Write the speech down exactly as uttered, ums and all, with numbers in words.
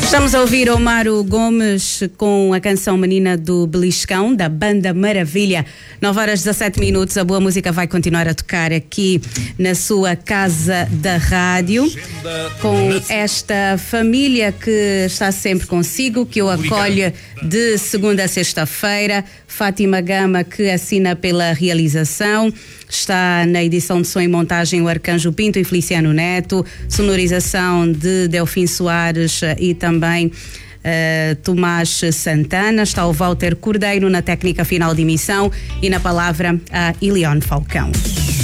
Estamos a ouvir Omaro Gomes com a canção Menina do Beliscão, da Banda Maravilha. nove horas e dezassete minutos, a boa música vai continuar a tocar aqui na sua casa da rádio, com esta família que está sempre consigo, que o acolhe de segunda a sexta-feira. Fátima Gama, que assina pela realização. Está na edição de som e montagem o Arcanjo Pinto e Feliciano Neto, sonorização de Delfim Soares e também uh, Tomás Santana. Está o Walter Cordeiro na técnica final de emissão e na palavra a Ilione Falcão.